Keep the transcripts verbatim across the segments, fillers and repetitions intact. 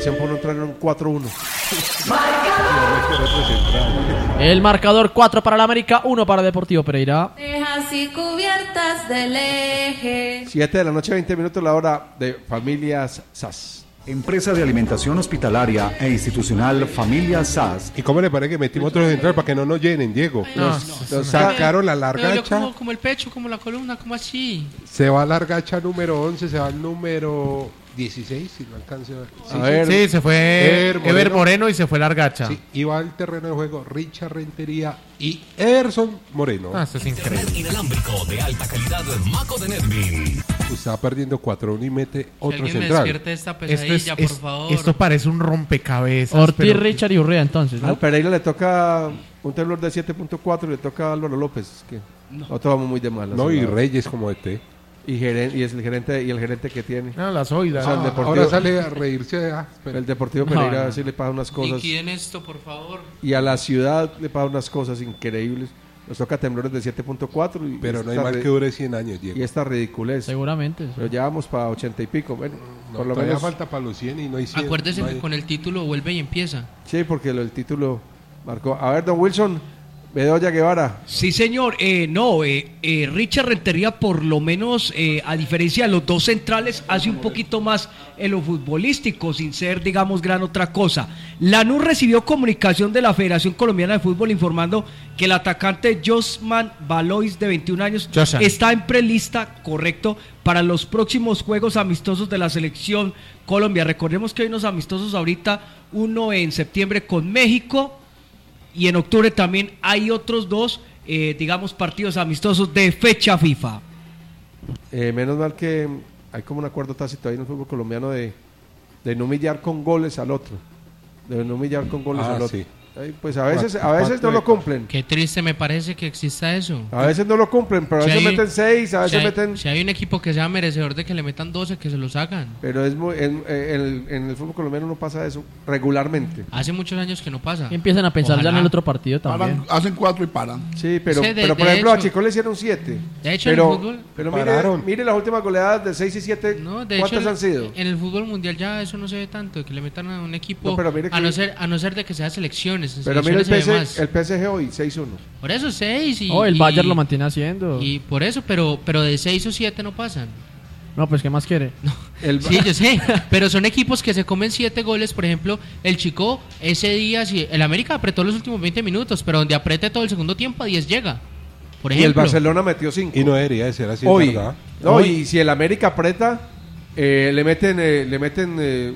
selección por no entrar en un cuatro uno. El marcador cuatro para la América, uno para Deportivo Pereira. Dejas y cubiertas del eje. siete de la noche, veinte minutos, la hora de Familias S A S. Empresa de alimentación hospitalaria e institucional Familias S A S. ¿Y cómo le parece que metimos otro central para que no nos llenen, Diego? No, Nos, nos sacaron la largacha. Como, como el pecho, como la columna, como así. Se va a largacha número once, se va al número dieciséis, si no alcanzo a ver. Sí, a ver, sí, se fue Ever Moreno, Ever Moreno y se fue largacha. Sí, iba al terreno de juego Richard Rentería y Ederson Moreno. Ah, eso es increíble. Internet inalámbrico de alta calidad de Maco de Nervin. Está perdiendo cuatro uno y mete otro que central. Me esta pesadilla, esto, es, por es, favor. esto parece un rompecabezas. Ortiz, pero... Richard y Urrea, entonces, ¿no? Al Pereira le toca un temblor de siete punto cuatro y le toca a Álvaro López, que no. Nosotros vamos muy de malas. No, y verdad. Reyes como de té. Y, geren, y es el gerente y el gerente que tiene. No, las oidas. O sea, ah, ahora sale a reírse. Ah, el Deportivo Pereira no, no. sí le paga unas cosas. ¿Y quién esto, por favor? Y a la ciudad le paga unas cosas increíbles. Nos toca temblores de siete punto cuatro. Pero no hay mal que dure cien años, Diego. Y esta ridiculez. Seguramente. Pero ya vamos para ochenta y pico. Bueno, no, por lo todavía menos falta para los cien y no hay cien. Acuérdese no hay... que con el título vuelve y empieza. Sí, porque lo, el título marcó. A ver, don Wilson. Bedoya Guevara. Sí, señor. Eh, no, eh, eh, Richard Rentería, por lo menos, eh, a diferencia de los dos centrales, hace un poquito más en lo futbolístico, sin ser, digamos, gran otra cosa. Lanús recibió comunicación de la Federación Colombiana de Fútbol informando que el atacante Josman Valois, de veintiún años, Josan. está en prelista, correcto, para los próximos juegos amistosos de la selección Colombia. Recordemos que hay unos amistosos ahorita, uno en septiembre con México. Y en octubre también hay otros dos, eh, digamos, partidos amistosos de fecha FIFA. Eh, menos mal que hay como un acuerdo tácito ahí en el fútbol colombiano de, de no humillar con goles al otro. De no humillar con goles ah, al otro. Sí. Pues a veces, a veces no lo cumplen. Qué triste me parece que exista eso. A veces no lo cumplen, pero a veces si hay, meten seis, a veces si hay, meten... Si hay un equipo que sea merecedor de que le metan doce, que se lo sacan. Pero es muy, en, en, en el fútbol colombiano no pasa eso regularmente. Hace muchos años que no pasa. Y empiezan a pensar Ojalá. ya en el otro partido también. Paran, hacen cuatro y paran. Sí, pero, sí, de, pero por de ejemplo hecho, a Chico le hicieron siete. De hecho, pero, en el fútbol... Pero mire, mire las últimas goleadas de seis y siete, no, de ¿cuántas hecho, han sido? En el fútbol mundial ya eso no se ve tanto, de que le metan a un equipo, no, pero mire a, que, no ser, a no ser de que sea selecciones. Pero mire el, se P S, ve más. el P S G hoy, seis uno. Por eso seis y... Oh, el y, Bayern lo mantiene haciendo. Y por eso, pero pero de seis o siete no pasan. No, pues ¿qué más quiere? No. El... Sí, yo sé, pero son equipos que se comen siete goles. Por ejemplo, el Chico ese día, sí, el América apretó los últimos veinte minutos, pero donde apriete todo el segundo tiempo a diez llega. Por ejemplo. Y el Barcelona metió cinco. Y no debería de ser así, hoy, ¿verdad? No, hoy. Y si el América aprieta, eh, le meten... Eh, le meten eh,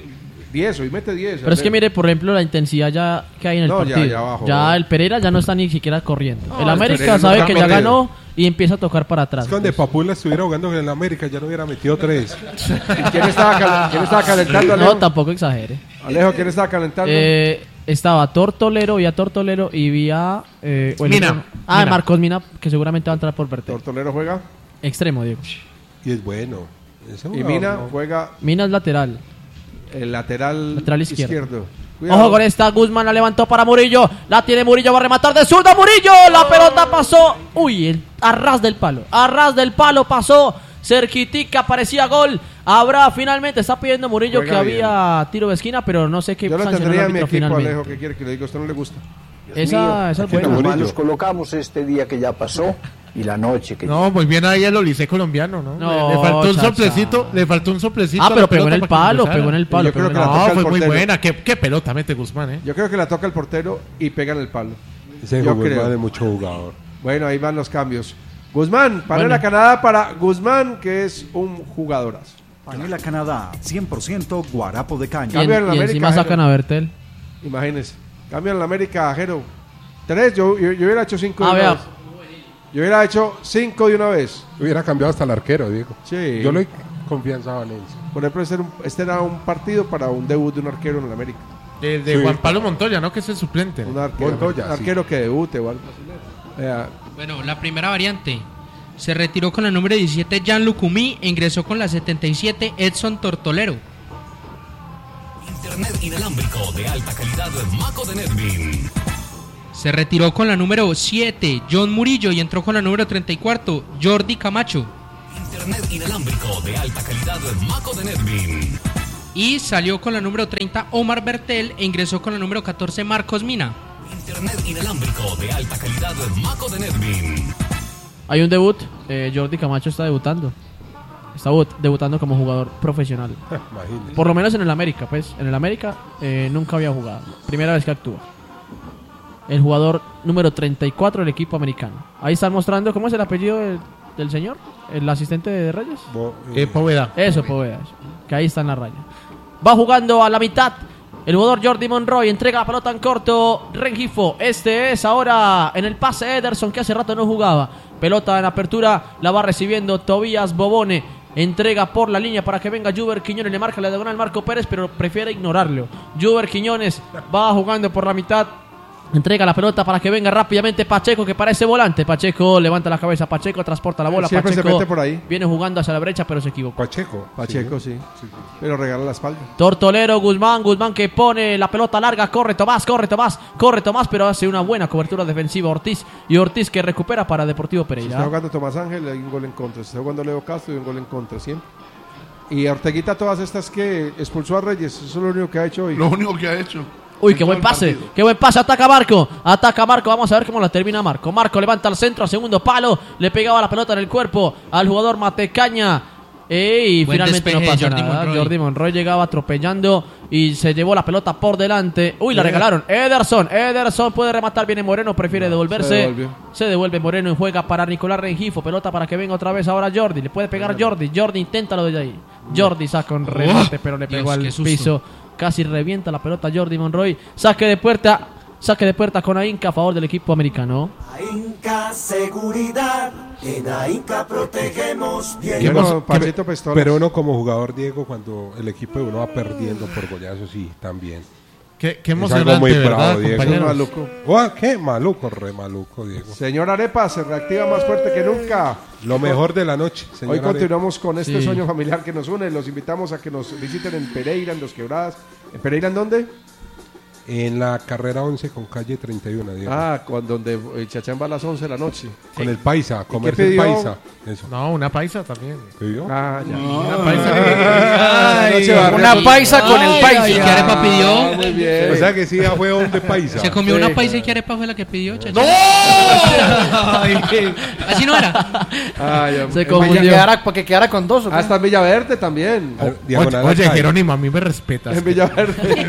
diez, hoy mete diez. Pero es que mire, por ejemplo, la intensidad ya que hay en el no, partido. Ya, ya, abajo, ya el Pereira ya no está ni siquiera corriendo. No, el América el sabe no que ya ganó y empieza a tocar para atrás. Es que donde Papula estuviera jugando en el América ya no hubiera metido tres. ¿Quién estaba, cal ¿Quién estaba calentando, Alejo? No, tampoco exagere. Alejo, ¿quién estaba calentando? Eh, estaba Tortolero, vi a Tortolero y vi a... Eh, bueno, Mina. Ah, Mina. Marcos Mina, que seguramente va a entrar por Bertel. ¿Tortolero juega? Extremo, Diego. Y es bueno. Es y Mina no. juega... Mina es lateral. El lateral, lateral izquierdo. izquierdo. Ojo con esta, Guzmán la levantó para Murillo. La tiene Murillo, va a rematar de zurda Murillo. La pelota pasó. Uy, el, a ras del palo. A ras del palo pasó. Cerquitica, parecía gol. Habrá finalmente, está pidiendo Murillo Juega que bien. Había tiro de esquina, pero no sé qué. Yo lo tendría en mi equipo, finalmente. Alejo, ¿qué quiere que le diga? ¿Usted no le gusta? Dios esa, mío, esa es buena. Nos colocamos este día que ya pasó y la noche que no, muy bien ahí el Olicé colombiano, ¿no? no le, le faltó un cha, soplecito, cha. le faltó un soplecito. Ah, pero pegó en el palo, pegó en el palo. Yo creo que la no, toca fue el muy portero. buena. ¿Qué, qué pelota mete Guzmán, eh? Yo creo que la toca el portero y pega en el palo. Ese Yo creo. de mucho jugador. Bueno, ahí van los cambios. Guzmán, panela bueno. Canadá para Guzmán, que es un jugadorazo. Panela Canadá, cien por ciento guarapo de caña. Y, en, y América, encima sacan a Bertel. Imagínense. Cambian la América, Jero. Tres, yo, yo, yo hubiera hecho cinco ah, de una vea. vez. Yo hubiera hecho cinco de una vez. Hubiera cambiado hasta el arquero, Diego. Sí. Yo le doy confianza a Valencia. Por ejemplo, este era, un, este era un partido para un debut de un arquero en el América. De, de sí. Juan Pablo Montoya, ¿no? Que es el suplente. Un arquero, Montoya, un arquero sí. que debute o algo así. Eh, bueno, la primera variante. Se retiró con la número diecisiete Jan Lucumí e ingresó con la setenta y siete Edson Tortolero. Internet inalámbrico de alta calidad Maco de Nervin. Se retiró con la número siete John Murillo y entró con la número treinta y cuatro Jordi Camacho. Internet inalámbrico de alta calidad Maco de Nervin. Y salió con la número treinta Omar Bertel e ingresó con la número catorce Marcos Mina. Internet inalámbrico de alta calidad Maco de Nedvin. Hay un debut, eh, Jordi Camacho está debutando. Está but- debutando como jugador profesional. Imagínese. Por lo menos en el América, pues. En el América eh, nunca había jugado. Primera vez que actúa. El jugador número treinta y cuatro del equipo americano. Ahí están mostrando, ¿cómo es el apellido del, del señor? El asistente de Reyes. Bo- Eh, Poveda. Eso, Poveda. Eso. Que ahí está en la raya. Va jugando a la mitad. El jugador Jordi Monroy entrega la pelota en corto. Rengifo. Este es ahora en el pase Ederson, que hace rato no jugaba. Pelota en apertura. La va recibiendo Tobías Bobone. Entrega por la línea para que venga Juber Quiñones. Le marca la diagonal Marco Pérez, pero prefiere ignorarlo. Juber Quiñones va jugando por la mitad. Entrega la pelota para que venga rápidamente Pacheco, que parece volante. Pacheco levanta la cabeza. Pacheco transporta la bola. Siempre Pacheco se mete por ahí. viene jugando hacia la brecha, pero se equivocó. Pacheco. Pacheco, sí. Pero regala la espalda. Tortolero, Guzmán, Guzmán que pone la pelota larga, corre Tomás, corre Tomás, corre Tomás, pero hace una buena cobertura defensiva Ortiz, y Ortiz que recupera para Deportivo Si está Pereira. jugando Tomás Ángel, hay un gol en contra. Si está jugando Leo Castro, hay un gol en contra siempre. Y Orteguita, todas estas que expulsó a Reyes, eso es lo único que ha hecho hoy. Lo único que ha hecho. Uy, en qué todo buen el pase, partido. qué buen pase, ataca Marco, ataca Marco, vamos a ver cómo la termina Marco. Marco levanta al centro, a segundo palo, le pegaba la pelota en el cuerpo al jugador Matecaña. Eh, y Buen finalmente no despeje de pasa Jordi nada. Monroy. Jordi Monroy llegaba atropellando y se llevó la pelota por delante. Uy, la regalaron. Ederson, Ederson puede rematar. Viene Moreno, prefiere devolverse. se devolvió. Se devuelve Moreno y juega para Nicolás Rengifo. Pelota para que venga otra vez ahora Jordi. Le puede pegar Jordi. Jordi, inténtalo desde ahí. Jordi saca un remate, pero le pegó Dios, al qué susto. piso. Casi revienta la pelota Jordi Monroy. Saque de puerta. Saque de puerta con Ainca a favor del equipo americano. Ainca Seguridad, en Ainca protegemos bien. ¿Qué Bueno, pasa? Pachito Que- Pistolas. Pero uno como jugador, Diego, cuando el equipo de uno va perdiendo por goleazo, sí, también. Qué, qué Es emocionante, algo muy ¿verdad, bravo, Diego. compañeros? Maluco. Uah, qué maluco, re maluco, Diego. Señor Arepa, se reactiva más fuerte que nunca. Lo mejor de la noche, señor. Hoy continuamos con este Sí. sueño familiar que nos une. Los invitamos a que nos visiten en Pereira, en Los Quebradas. ¿En Pereira en dónde? En la carrera once con calle treinta y uno, Diego. Ah, con, donde el Chachán va a las once de la noche. Con el paisa, comerse qué el pidió? paisa. Eso. No, una paisa también. ¿Pidió? Ah, ya. Una paisa. Ay, noche va Una re- paisa con el paisa. ¿Y qué arepa pidió? Ah, muy bien. O sea que sí, ya fue hombre paisa. Se comió Sí. una paisa y qué arepa fue la que pidió, chacho. Así no era. Ay, hombre. Se En confundió. Villa- para que quedara con dos. ¿o qué? Hasta en Villaverde también. Ah, Oye, diagonal oye, acá. Jerónimo, a mí me respetas. En Villaverde.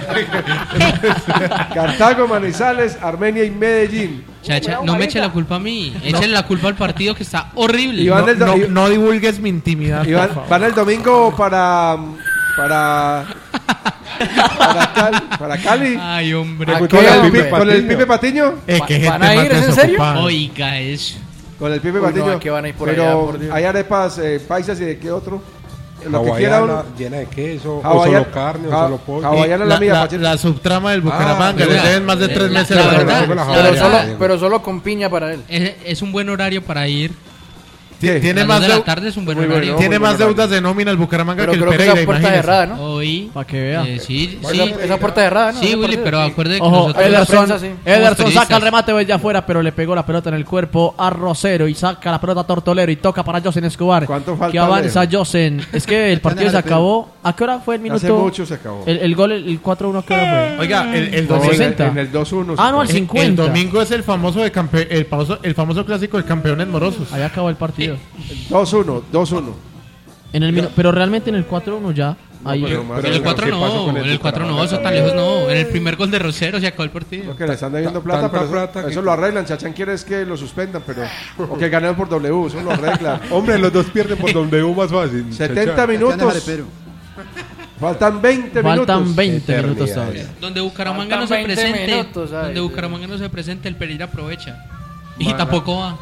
Cartago, Manizales, Armenia y Medellín. Chacha, no me eche la culpa a mí. Échale la culpa al partido que está horrible. Y van No, del do- no, y- no divulgues mi intimidad, Y por van, favor. van el domingo para para para, Cali, para Cali. Ay, hombre. ¿A con, qué, el, hombre? Pi- con el Pipe Patiño. Eh, qué gente ¿Van a más ir? ¿Es en serio? desocupada. Oiga, eso. Con el Pipe Uy, no, Patiño. ¿a qué van a ir por Pero allá, por Dios? hay arepas eh, paisas y de qué otro. Lo que quiera Hawaiana, uno. llena de queso, o Hawaiana- solo carne, o ha- solo pollo. hawaiana es la La, mía, la- Pachito. la subtrama del Bucaramanga, Ah, le mira. deben más de tres La- meses la a la verdad, verdad. la la verdad. verdad, pero solo con piña para él. Es, es un buen horario para ir. ¿Qué? Tiene Las más, dos de la deu- tarde es un buen Muy horario. bueno. tiene muy más bueno. deudas de nómina el Bucaramanga Pero que el creo que Pereira, esa puerta imagínese. cerrada, ¿no? Hoy. Para que vea. eh, sí, Esa- sí. Esa puerta cerrada, ¿no? Sí, Ese Willy, partido. pero acuerde que Ojo, nosotros la Ederson, prensa, sí. Ederson Somos saca el turistas. remate desde afuera, pero le pegó la pelota en el cuerpo a Rosero y saca la pelota a Tortolero y toca para Josen Escobar. ¿Cuánto falta, Que avanza Leo? Josen. Es que el partido se acabó. ¿A qué hora fue el minuto? Hace mucho se acabó. El, el gol, el, el cuatro uno, ¿a qué hora fue? Oiga, el, el No, en, domingo, el, sesenta. en el dos uno. se Ah, no, al acabó. el- cincuenta. el domingo es el famoso de campe- el famoso, el famoso clásico de campeones morosos. Ahí acabó el partido. dos uno, dos uno. En el minu- pero realmente en el cuatro uno ya. Ahí. pero más- En el cuatro ¿qué pasó no, con en el el cuatro no, Bucaramanga eso tan lejos no. En el primer gol de Rosero se acabó el partido. Lo que le están debiendo Ta- plata, tanta pero eso, plata que- eso lo arreglan. Chachán quiere es que lo suspendan, pero o que ganen por W, eso lo arreglan. Hombre, los dos pierden por W más fácil. setenta chacha. minutos. Faltan veinte minutos. Faltan veinte Eternidad, minutos ya. todavía. Donde Bucaramanga Faltan no se veinte presente, minutos, ay, donde Dios. Bucaramanga no se presente, el Pereira aprovecha. Y Bueno. tampoco va.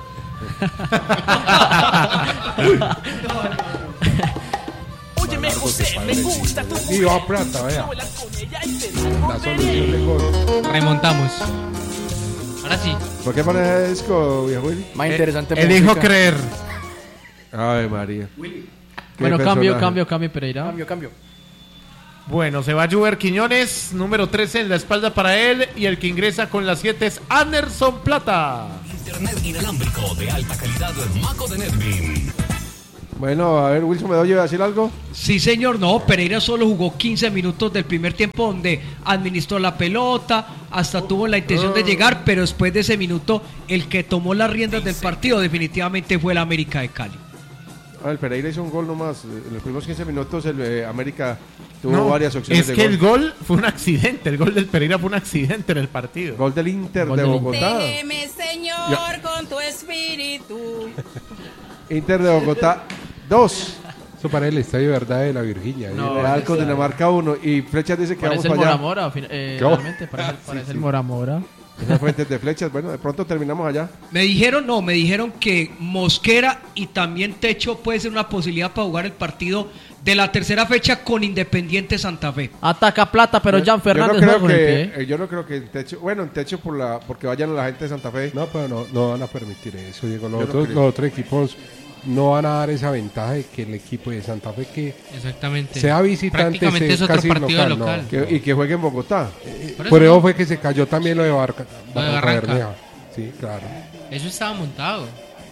Óyeme, José, me gusta tu Y va plata, vea. La solución de gol. Remontamos. Ahora sí. ¿Por qué maneja el disco, viejo Willy? Más interesante. Elijo música. creer. Ave María. Qué Bueno, cambio, personaje. cambio, cambio, Pereira. Cambio, cambio. Bueno, se va Juber Quiñones, número trece en la espalda para él. Y el que ingresa con las siete es Anderson Plata. Internet inalámbrico de alta calidad Maco de Nedvin. Bueno, a ver, Wilson Medoyo, ¿va a decir algo? Sí, señor, no, Pereira solo jugó quince minutos del primer tiempo donde administró la pelota, hasta tuvo la intención de llegar, pero después de ese minuto el que tomó las riendas del partido definitivamente fue el América de Cali. Ah, el Pereira hizo un gol nomás. En los primeros quince minutos el eh, América tuvo No, varias opciones es de que gol. el gol fue un accidente. El gol del Pereira fue un accidente en el partido. Gol del Inter Gol de del Bogotá. Déjeme, Señor, con tu espíritu. Inter de Bogotá dos. Eso para el estadio de verdad de la Virginia. No, Real con Dinamarca uno. Y Flechas dice que Parece vamos el para allá. Mora Mora, fin- eh, ¿Qué? realmente, parece, parece Sí, el sí. Mora Mora. Esas fuentes de Flechas, bueno, de pronto terminamos allá. Me dijeron, no, me dijeron que Mosquera y también Techo puede ser una posibilidad para jugar el partido de la tercera fecha con Independiente Santa Fe. Ataca Plata, pero Yo- Jan Fernández yo no creo juega con el que, pie. eh, yo no creo que en techo, bueno, en techo por la, porque vayan a la gente de Santa Fe. No, pero no, no van a permitir eso, Diego. Los, Yo no otros, creo. los otros equipos no van a dar esa ventaja de que el equipo de Santa Fe que Exactamente. sea visitante Prácticamente sea es otro casi partido local, local. no. Que- y que juegue en Bogotá. Por eso Por eso no. fue que se cayó también lo de Barca, Lo de Barranca. Bermeja. Sí, claro. Eso estaba montado.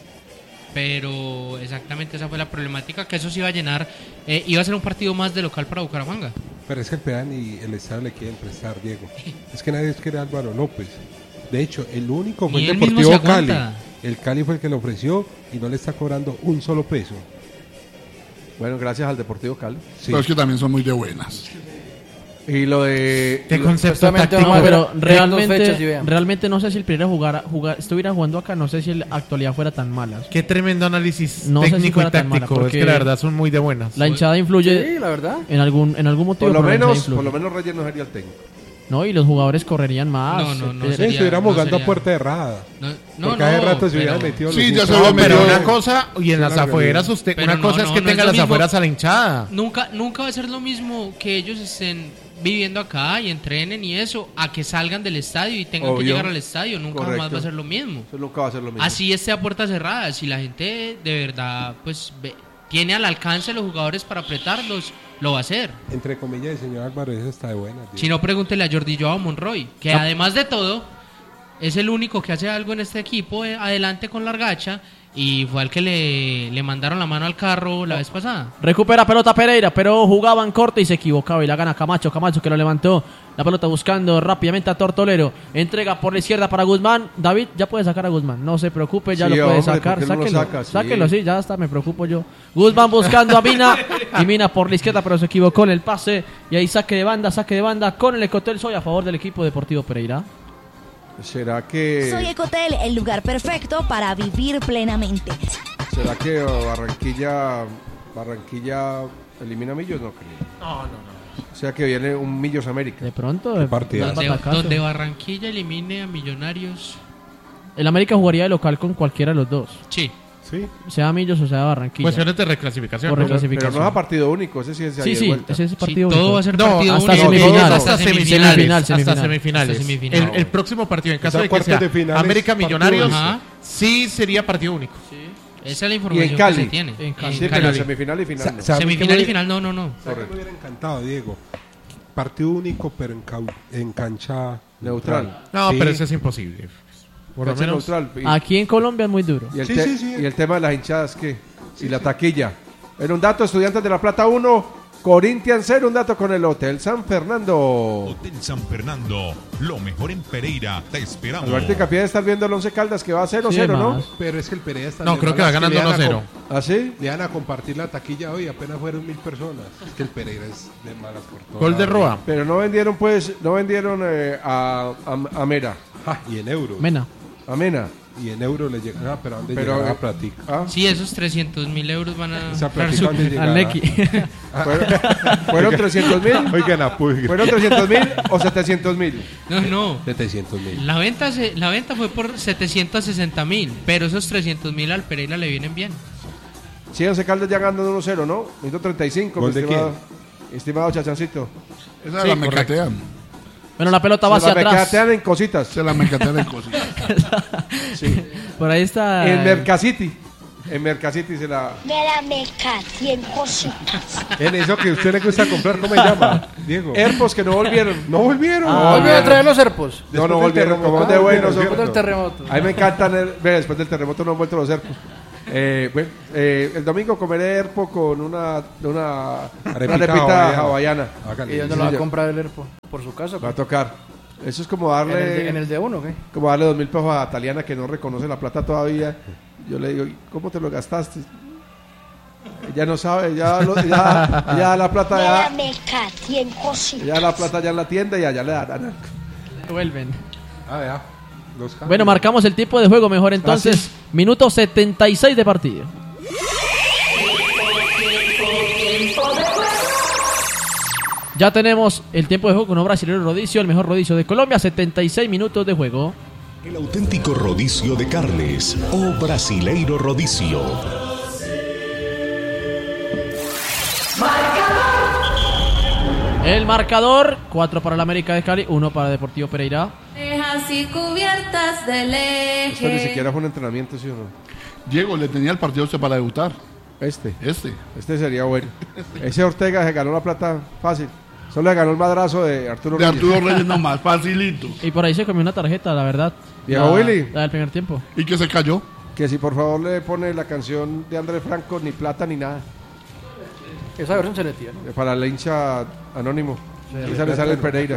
Pero exactamente esa fue la problemática, que eso se iba a llenar. eh, iba a ser un partido más de local para Bucaramanga. Pero es que el Pean y el Estado le quieren prestar, Diego. Es que nadie quiere a Álvaro López. De hecho, el único fue Ni el él mismo Deportivo se Cali. aguanta. El Cali fue el que le ofreció y no le está cobrando un solo peso. Bueno, gracias al Deportivo Cali. Sí. Pero es que también son muy de buenas. Y lo de... ¿Qué lo- concepto Supuestamente táctico? vamos a No, ver pero dos fechas y realmente, veamos. realmente no sé si el Pereira jugara, jugar, estuviera jugando acá, no sé si la actualidad fuera tan mala. Qué tremendo análisis No sé si técnico fuera y tan mala, táctico. Es porque que la verdad son muy de buenas. La hinchada influye Sí, la verdad. en algún en algún motivo. Por lo pero la hinchada menos, influye. por lo menos Reyes no sería el técnico. No, y los jugadores correrían más. No, no, no Eh, Sí, sería- estuviéramos no jugando sería- a puerta cerrada. No, no, Porque hace no, rato se pero- hubieran metido Sí, los ya hinchas. se No, había pero metido- una cosa, y en las Claro, afueras, realidad. usted, Pero una no, cosa es no, que no tenga es lo las mismo. afueras a la hinchada. Nunca, nunca va a ser lo mismo que ellos estén viviendo acá y entrenen y eso, a que salgan del estadio y tengan que Obvio. llegar al estadio. Nunca Correcto. jamás va a ser lo mismo. Eso nunca va a ser lo mismo. Así esté a puertas cerradas. Si la gente de verdad pues ve- tiene al alcance los jugadores para apretarlos, lo va a hacer. Entre comillas, el señor Álvaro eso está de buena. Si no, pregúntele a Jordi Joao Monroy, que además de todo es el único que hace algo en este equipo eh, adelante con Largacha, y fue al que le, le mandaron la mano al carro la vez pasada. Recupera pelota Pereira, pero jugaba en corte y se equivocaba y la gana Camacho. Camacho que lo levantó. La pelota buscando rápidamente a Tortolero. Entrega por la izquierda para Guzmán. David, ya puede sacar a Guzmán. No se preocupe, ya Sí, lo puede hombre, sacar. ¿por qué no lo Sáquelo. saca? Sí. Sáquelo, sí, ya está, me preocupo yo. Guzmán buscando a Mina. Y Mina por la izquierda, pero se equivocó en el pase. Y ahí saque de banda, saque de banda con el Ecotel Soy a favor del equipo Deportivo Pereira. ¿Será que Soy Ecotel, el lugar perfecto para vivir plenamente. será que oh, Barranquilla Barranquilla elimina a Millos? No creo. No, no, no. O sea que viene un Millos América. De pronto, de, partidazo. da el Donde, batacazo. donde Barranquilla elimine a Millonarios. El América jugaría de local con cualquiera de los dos. Sí. Sí. Sea Millos o sea Barranquilla. Cuestiones de reclasificación. Por ¿no? reclasificación. Pero no es a partido único, ese sí es Sí, ahí de sí, vuelta. ese es Sí, partido todo único. va a ser No, partido hasta único. semifinales. Todos hasta hasta semifinales. semifinales. semifinal. Hasta semifinales. Hasta semifinales. El, el próximo partido, en caso O sea, de que cuartos sea de finales, América partido Millonarios, único. Ajá. sí sería partido único. Esa es la Y información en Cali. que se tiene. En Cali. Sí, En pero Cali. semifinal y final. Sa- no. sa- ¿sabe qué Semifinal me- y final, no, no, no. ¿Sabe qué me hubiera encantado, Diego? Partido único, pero en, cau- en cancha Neutral. No, Sí. pero eso es imposible. Por lo Cancha menos. neutral. Y- Aquí en Colombia es muy duro. Y el, Sí, te- sí, sí. y el tema de las hinchadas, ¿qué? Y la taquilla. En un dato, Estudiantes de La Plata uno, Corinthians cero, un dato con el Hotel San Fernando. Hotel San Fernando, lo mejor en Pereira, te esperamos. Alberto Capié debe estar viendo el Once Caldas que va a cero cero, Sí, ¿no? más. Pero es que el Pereira está No, de creo que va malas ganando le van a uno cero. com- ¿Ah, sí? Le van a compartir la taquilla hoy, apenas fueron mil personas. Es que el Pereira es de malas por todo. Gol de Roa. Pero no vendieron, pues, no vendieron eh, a, a, a Mera, Ah, y en euros. Mena. a Mena. Y en euros le llegan. Ah, pero ¿a dónde Pero, llega eh, la platica? ¿Ah? Sí, esos trescientos mil euros van a Esa entrar platica su- dónde llegará. Al Lequi. Fueron, fueron trescientos mil. Oigan, a Puig. ¿Fueron trescientos mil o setecientos mil? No, no. setecientos mil. La venta, se, la venta fue por setecientos sesenta mil, pero esos trescientos mil al Pereira le vienen bien. Sí, Once Caldas ya ganando uno cero, ¿no? Minuto treinta y cinco, mi ¿Gol de estimado, estimado Chachancito. Esa Sí, la correcto. mecatean. Bueno, la pelota va Se hacia la atrás. mercadean en cositas. Se la mecatean en cositas. Sí. Por ahí está. En Mercacity. En Mercacity se la... Me la mercadeé en cositas. En eso que a usted le gusta comprar, ¿cómo se llama? Diego. Herpos que no volvieron. No volvieron. Ah, volvieron a traer los herpos. No, no Después del volvieron. terremoto. Como Ah, de buenos. volvieron, son- Después del terremoto. A mí me encantan. el- ve, después del terremoto no han vuelto los herpos. Eh, bueno, eh, el domingo comeré herpo con una, una, una Arepita arepita hawaiana. hawaiana. Hágale. ¿Y dónde Sí, lo va a señor. comprar el herpo? ¿Por su casa? Va a tocar. Eso es como darle... ¿En el de, en el de uno o qué? Como darle dos mil pesos a Taliana que no reconoce la plata todavía. Yo le digo, ¿cómo te lo gastaste? Ella no sabe, ya, lo, ya, ya la plata ya, me caté en cosita. ya la plata ya en la tienda y allá le dan. Vuelven. Ah, ya. Los cambios. Bueno, marcamos el tiempo de juego mejor entonces. Gracias. Minuto setenta y seis de partido. Ya tenemos el tiempo de juego con un brasileño Rodicio, el mejor Rodicio de Colombia. setenta y seis minutos de juego. El auténtico rodicio de carnes o brasileiro rodicio. El marcador, cuatro para el América de Cali, uno para Deportivo Pereira. Dejas y cubiertas del Esto ni eje. siquiera fue un entrenamiento, ¿sí o no? Diego, le tenía el partido a usted para debutar. Este. Este. Este sería bueno. Ese Ortega se ganó la plata fácil. Solo le ganó el madrazo de Arturo De Reyes. Arturo Reyes nomás, facilito. Y por ahí se comió una tarjeta, la verdad. Viejo La- Willy. La del primer tiempo. ¿Y que se cayó? Que si por favor le pone la canción de Andrés Franco, ni plata ni nada. Esa versión se le tiene. Eh, Para el hincha anónimo. Sí, Esa le sale el Pereira.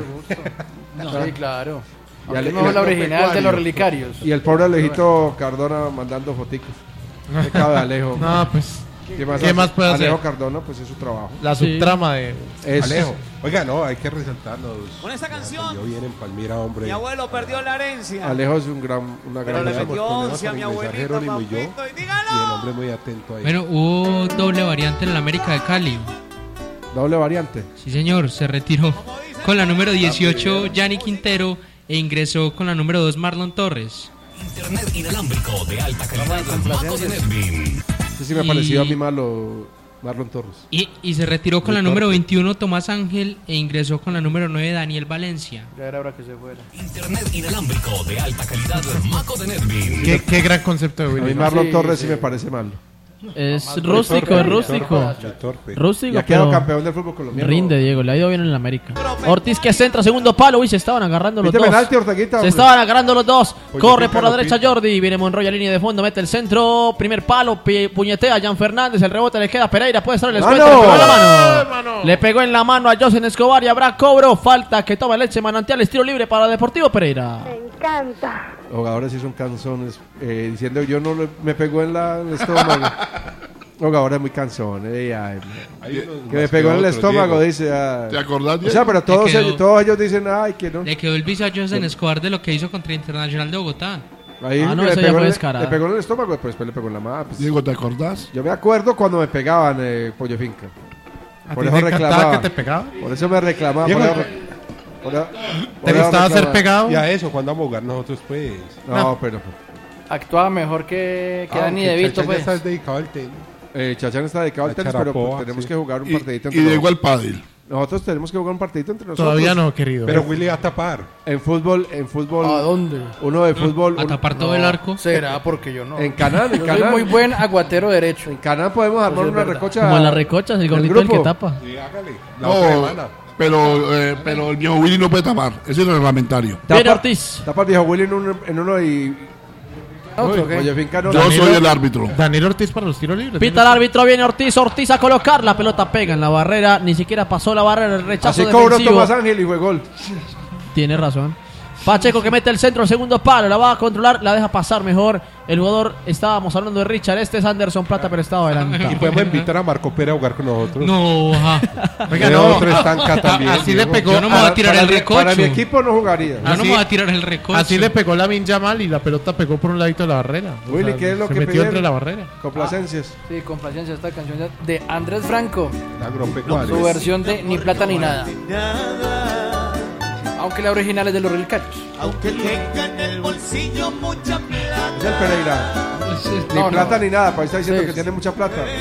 Sí, claro. Y Aunque al- es mejor y la al- original de los relicarios. Y el pobre Alejito Cardona mandando foticos. ¿Qué cabe, Alejo? No, pues. ¿Qué más, ¿Qué hace? más puede hacer? Alejo Cardona, pues es su trabajo. La subtrama de. Es- Alejo. Oiga, no, hay que resaltarnos. Con esta canción, Yo bien en Palmira, hombre. mi abuelo perdió la herencia. Alejo es un gran, una Pero gran le persona. metió once a mi Con el mensaje abuelito, Jerónimo y yo, papito, y dígalo. y el hombre muy atento ahí. Bueno, hubo doble variante en el América de Cali. Doble variante. Sí, señor, se retiró con la número dieciocho, Gianni Quintero, e ingresó con la número dos, Marlon Torres. Internet inalámbrico de alta calidad. Maco de Nedvin. Este sí me ha Y- parecido a mí malo Marlon Torres. Y, y se retiró con Muy la número torpe. veintiuno, Tomás Ángel, e ingresó con la número nueve, Daniel Valencia. Ya era hora que se fuera. Internet inalámbrico de alta calidad. Maco de Nedvin. Qué, qué gran concepto de A Willy. mí ¿no? Marlon Sí, Torres sí. sí me parece malo. Es Muy rústico, torpe, es muy rústico. Muy torpe. Rústico, Ya quedó pero campeón del fútbol colombiano. rinde, Diego. Le ha ido bien en el América. Ortiz que centra, segundo palo. Uy, se estaban agarrando los Viste dos. penalti, Orteguita, Se hombre. estaban agarrando los dos. Pues Corre yo por la pica, derecha lo pica. Jordi. Viene Monroy a línea de fondo. Mete el centro. Primer palo. pi- Puñetea a Jan Fernández. El rebote le queda a Pereira. Puede estar el ¡Mano! descuento. Le pegó en la ¡Eh, mano. mano! Le pegó en la mano a Josen Escobar y habrá cobro. Falta que toma leche manantial. Estilo libre para Deportivo Pereira. Los jugadores sí son canzones. Eh, diciendo yo no le- me pegó en, la, en el estómago. Los jugadores muy canzones. eh, ay, Hay unos que me más pegó en el otros, estómago, Diego. dice. ay. ¿Te acordás, O Diego? sea, pero todos, Le quedó- ellos, todos ellos dicen, ay, que no. Le quedó el viso a Josen Escobar de lo que hizo contra Internacional de Bogotá. Ahí Ah, no, le, eso ya pegó fue en, descarado. le pegó en el estómago, después, después le pegó en la mano. pues. Diego, ¿te acordás? Yo me acuerdo cuando me pegaban, eh, Pollo Finca. ¿A Por ti eso te encantaba reclamaba. que te pegaba? Por eso me reclamaba. Diego, por eso- por eso- por ¿Te eso gustaba ser reclamaba. pegado? Y a eso, cuando vamos a jugar nosotros, pues. No, No. pero. Actuaba mejor que, que Ah, Dani aunque De Vito, Chacha ya pues. está dedicado al tenis. Eh, Chachán está dedicado al La tenis, pero pues, charapoa, tenemos sí. que jugar un Y, partidito y entre Diego al nosotros. pádel. Nosotros tenemos que jugar un partidito entre nosotros. Todavía no, querido. Pero Willy va a tapar. En fútbol, en fútbol. ¿A dónde? Uno de fútbol. A un- tapar todo No, el arco. Será porque yo no. En Canán, en Yo soy Canán. muy buen aguatero derecho. En Canán podemos armar Eso es una verdad. recocha. Como en las recochas, el del gordito el que grupo. tapa. Sí, hágale. La otra No, semana. pero, eh, pero el viejo Willy no puede tapar. Ese es el reglamentario. Viene Tapa, Ortiz. tapa el viejo Willy en, un- en uno y. ¿Otro qué? Oye, Finca no. Yo soy el árbitro. Daniel Ortiz para los tiros libres. Pita el árbitro, viene Ortiz, Ortiz a colocar, la pelota pega en la barrera, ni siquiera pasó la barrera, el rechazo Así cobró defensivo. Tomás Ángel y fue gol. Tiene razón. Pacheco que mete el centro, el segundo palo, la va a controlar, la deja pasar mejor. El jugador, estábamos hablando de Richard, este es Anderson Plata, pero estaba Y adelantado. podemos invitar a Marco Pérez a jugar con nosotros. No, ja. Oiga, De no. otro estanca también. Así le Diego. pegó. Yo no me voy a tirar Para el mi- recocho. Para mi equipo no jugaría. Yo no Así- me voy a tirar el recocho. Así le pegó la Minja mal y la pelota pegó por un ladito de la barrera. O Willy, sea, ¿qué es lo se que metió pidieron? entre la barrera. Complacencias. Sí, complacencia esta canción de Andrés Franco. Agropecuario. Su versión de Ni Plata Ni Nada. Aunque la original es de los Relicarios. Aunque tenga en el bolsillo mucha plata. Es el Pereira. Ni No, plata no. ni nada, para estar diciendo Sí. que tiene mucha plata.